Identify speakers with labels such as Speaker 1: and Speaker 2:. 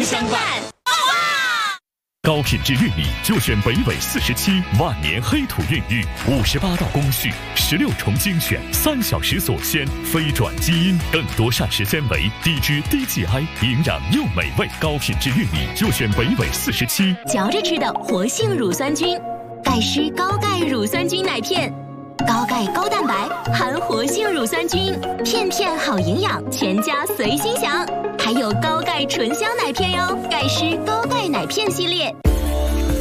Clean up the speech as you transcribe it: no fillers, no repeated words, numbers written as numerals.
Speaker 1: 相伴。
Speaker 2: 高品质玉米就选北纬47万年黑土孕育，58道工序，16重精选，3小时锁鲜，非转基因，更多膳食纤维，低脂低 GI， 营养又美味。高品质玉米就选北纬47。
Speaker 1: 嚼着吃的活性乳酸菌，盖施高钙乳酸菌奶片。高钙高蛋白含活性乳酸菌，片片好营养，全家随心享。还有高钙醇香奶片哟，盖施高钙奶片系列。